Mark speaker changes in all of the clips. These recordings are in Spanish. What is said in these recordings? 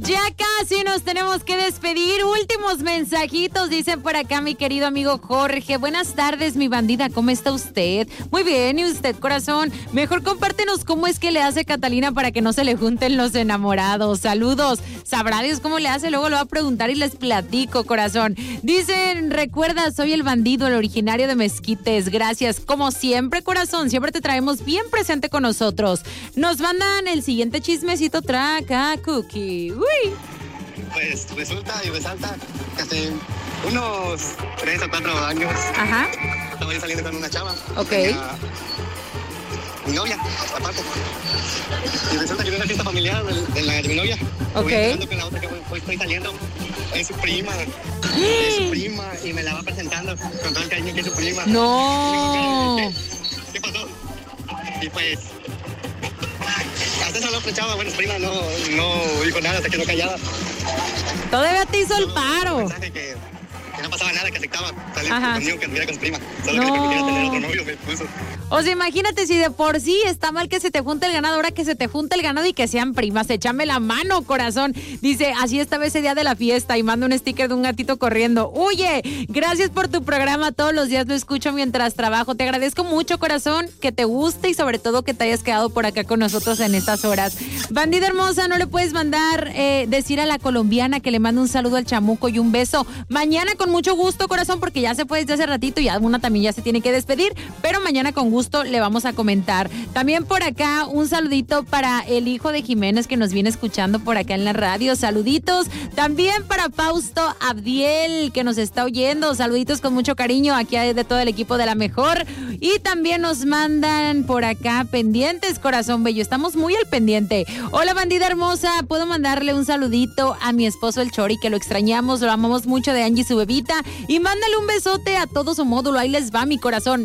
Speaker 1: Ya casi nos tenemos que despedir. Últimos mensajitos, dice por acá mi querido amigo Jorge. Buenas tardes, mi bandida, ¿cómo está usted? Muy bien, ¿y usted, corazón? Mejor compártenos cómo es que le hace Catalina para que no se le junten los enamorados. Saludos. Sabrá Dios cómo le hace, luego lo va a preguntar y les platico, corazón. Dicen, recuerda, soy el bandido, el originario de Mezquites. Gracias, como siempre, corazón, siempre te traemos bien presente con nosotros. Nos mandan el siguiente chismecito track a Cookie. Uy.
Speaker 2: Pues resulta y resalta que hace unos 3 o 4 años estaba yo saliendo con una chava.
Speaker 1: Ok.
Speaker 2: Mi novia, aparte. Y resulta que en una fiesta familiar de mi novia.
Speaker 1: Ok.
Speaker 2: Voy entrando con la otra que estoy saliendo. Es su prima. Es su prima. Y me la va presentando con todo el cariño que es su prima.
Speaker 1: No.
Speaker 2: ¿Qué pasó? Y pues... Hasta esa otra chava, bueno, su prima no dijo nada, se quedó callada.
Speaker 1: Todavía te hizo el paro.
Speaker 2: Que no pasaba nada, que aceptaba salir conmigo, que anduviera con su prima. Solo que le permitiera tener otro novio, me puso.
Speaker 1: O sea, imagínate si de por sí está mal que se te junte el ganado, ahora que se te junte el ganado y que sean primas. Échame la mano, corazón. Dice, así estaba ese día de la fiesta y manda un sticker de un gatito corriendo. Oye, gracias por tu programa. Todos los días lo escucho mientras trabajo. Te agradezco mucho, corazón, que te guste y sobre todo que te hayas quedado por acá con nosotros en estas horas. Bandida hermosa, ¿no le puedes mandar, decir a la colombiana que le mande un saludo al chamuco y un beso? Mañana con mucho gusto, corazón, porque ya se fue desde hace ratito y alguna también ya se tiene que despedir, pero mañana con gusto le vamos a comentar. También por acá un saludito para el hijo de Jiménez que nos viene escuchando por acá en la radio. Saluditos. También para Fausto Abdiel que nos está oyendo. Saluditos con mucho cariño aquí de todo el equipo de La Mejor. Y también nos mandan por acá pendientes, corazón bello. Estamos muy al pendiente. Hola, bandida hermosa. ¿Puedo mandarle un saludito a mi esposo el Chori, que lo extrañamos, lo amamos mucho, de Angie, su bebita? Y mándale un besote a todo su módulo. Ahí les va, mi corazón.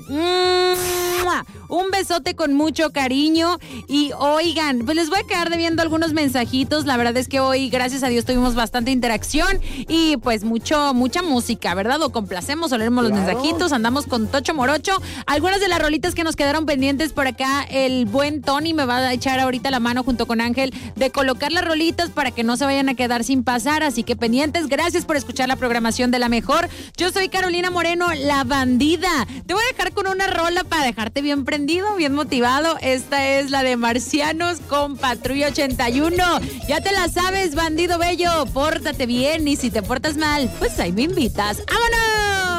Speaker 1: Un besote con mucho cariño. Y oigan, pues les voy a quedar debiendo algunos mensajitos. La verdad es que hoy, gracias a Dios, tuvimos bastante interacción y pues mucha música, ¿verdad? O complacemos o leemos los mensajitos. Andamos con Tocho Morocho. Algunas de las rolitas que nos quedaron pendientes por acá, el buen Tony me va a echar ahorita la mano junto con Ángel de colocar las rolitas para que no se vayan a quedar sin pasar. Así que pendientes. Gracias por escuchar la programación de La Mejor. Yo soy Carolina Moreno, la bandida. Te voy a dejar con una rola para dejarte bien prendido, bien motivado. Esta es la de Marcianos con Patrulla 81. Ya te la sabes, bandido bello. Pórtate bien y si te portas mal, pues ahí me invitas. ¡Vámonos!